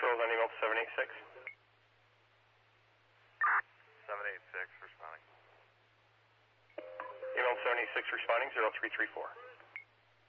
controls on email 786. 786 responding. Email 786 responding 0334.